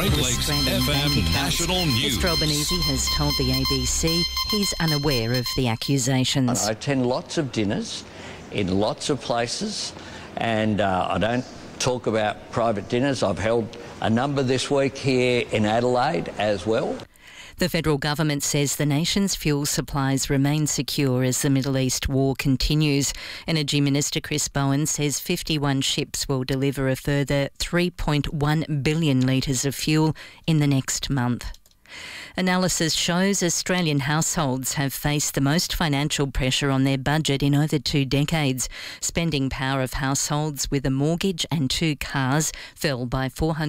Great Lakes FM National News. Mr Albanese has told the ABC he's unaware of the accusations. I attend lots of dinners in lots of places, and I don't talk about private dinners. I've held a number this week here in Adelaide as well. The federal government says the nation's fuel supplies remain secure as the Middle East war continues. Energy Minister Chris Bowen says 51 ships will deliver a further 3.1 billion litres of fuel in the next month. Analysis shows Australian households have faced the most financial pressure on their budget in over 2 decades. Spending power of households with a mortgage and 2 cars fell by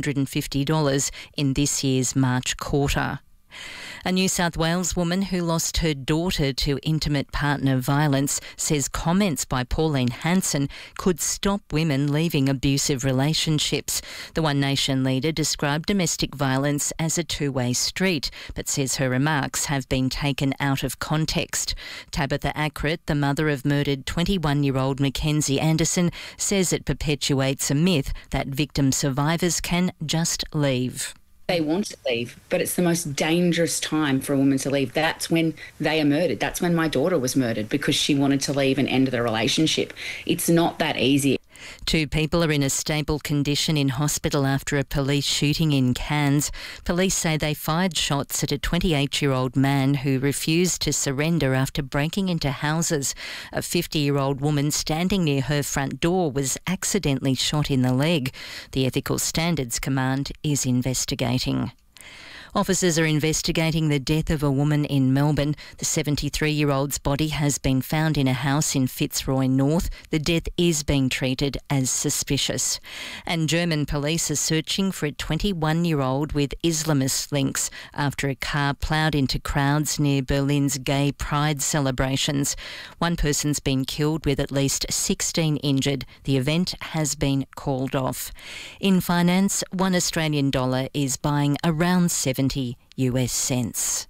$450 in this year's March quarter. A New South Wales woman who lost her daughter to intimate partner violence says comments by Pauline Hanson could stop women leaving abusive relationships. The One Nation leader described domestic violence as a two-way street, but says her remarks have been taken out of context. Tabitha Ackritt, the mother of murdered 21-year-old Mackenzie Anderson, says it perpetuates a myth that victim survivors can just leave. They want to leave, but it's the most dangerous time for a woman to leave. That's when they are murdered. That's when my daughter was murdered because she wanted to leave and end the relationship. It's not that easy. 2 people are in a stable condition in hospital after a police shooting in Cairns. Police say they fired shots at a 28-year-old man who refused to surrender after breaking into houses. A 50-year-old woman standing near her front door was accidentally shot in the leg. The Ethical Standards Command is investigating. Officers are investigating the death of a woman in Melbourne. The 73-year-old's body has been found in a house in Fitzroy North. The death is being treated as suspicious. And German police are searching for a 21-year-old with Islamist links after a car ploughed into crowds near Berlin's gay pride celebrations. 1 person's been killed with at least 16 injured. The event has been called off. In finance, $1 Australian is buying around 70 US cents.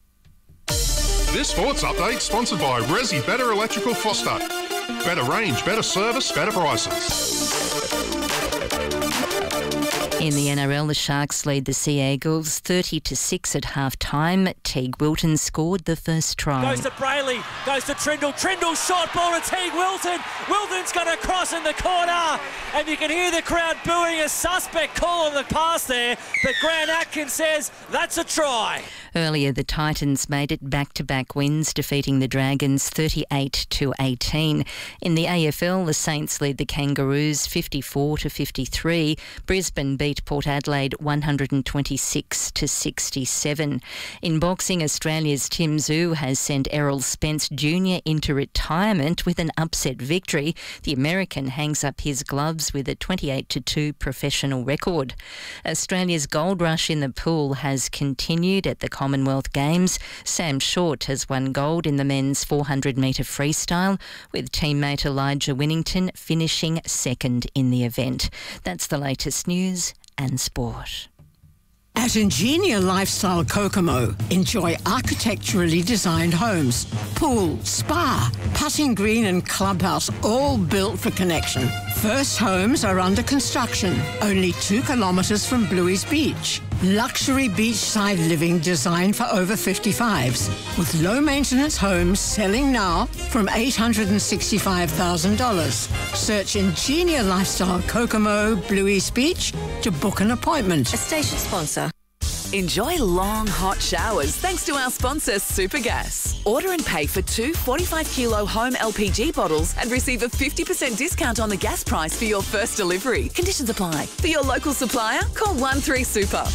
This sports update sponsored by Resi Better Electrical Foster. Better range, better service, better prices. In the NRL, the Sharks lead the Sea Eagles 30-6 at half-time. Teague Wilton scored the first try. Goes to Brayley, goes to Trindle. Trindle short ball to Teague Wilton. Wilton's got a cross in the corner, and you can hear the crowd booing a suspect call on the pass there, but Grant Atkins says that's a try. Earlier, the Titans made it back-to-back wins, defeating the Dragons 38-18. In the AFL, the Saints lead the Kangaroos 54-53. Brisbane beat Port Adelaide 126-67. In boxing, Australia's Tim Tszyu has sent Errol Spence Jr. into retirement with an upset victory. The American hangs up his gloves with a 28-2 professional record. Australia's gold rush in the pool has continued at the Commonwealth Games. Sam Short has won gold in the men's 400-metre freestyle, with teammate Elijah Winnington finishing second in the event. That's the latest news and sport. At Ingenia Lifestyle Kokomo, enjoy architecturally designed homes, pool, spa, putting green and clubhouse, all built for connection. First homes are under construction, only 2 kilometres from Bluey's Beach. Luxury beachside living designed for over 55s, with low-maintenance homes selling now from $865,000. Search Ingenia Lifestyle Kokomo, Bluey's Beach to book an appointment. A station sponsor. Enjoy long, hot showers thanks to our sponsor, Supergas. Order and pay for 2 45-kilo home LPG bottles and receive a 50% discount on the gas price for your first delivery. Conditions apply. For your local supplier, call 13-SUPER.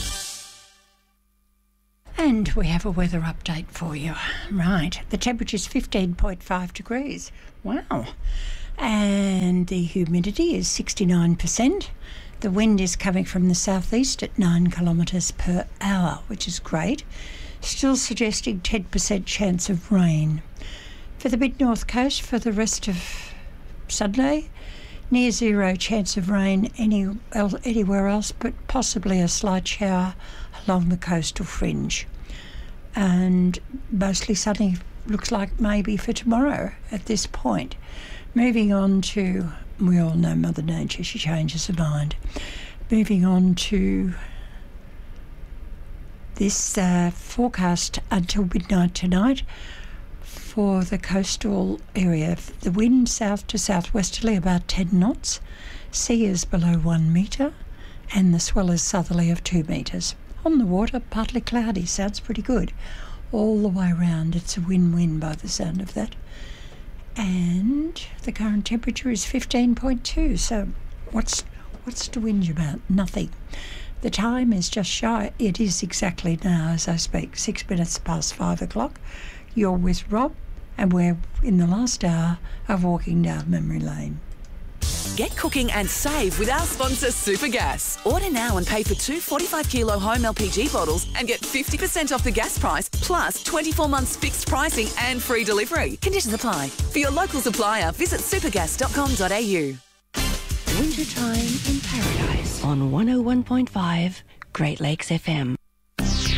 And we have a weather update for you. Right, the temperature's 15.5 degrees. Wow. And the humidity is 69%. The wind is coming from the southeast at 9 kilometres per hour, which is great. Still suggesting 10% chance of rain. For the mid-north coast, for the rest of Sunday, near 0 chance of rain anywhere else, but possibly a slight shower along the coastal fringe. And mostly sunny, looks like maybe for tomorrow at this point. Moving on to, we all know Mother Nature, she changes her mind. Moving on to This forecast until midnight tonight for the coastal area. The wind south to southwesterly about 10 knots. Sea is below 1 metre and the swell is southerly of 2 metres. On the water, partly cloudy. Sounds pretty good. All the way around, it's a win-win by the sound of that. And the current temperature is 15.2. So what's to whinge about? Nothing. The time is just shy. It is exactly now as I speak, 6 minutes past 5 o'clock. You're with Rob, and we're in the last hour of walking down memory lane. Get cooking and save with our sponsor Supergas. Order now and pay for 2 45-kilo home LPG bottles and get 50% off the gas price, plus 24 months fixed pricing and free delivery. Conditions apply. For your local supplier, visit supergas.com.au. Wintertime in Paradise on 101.5 Great Lakes FM.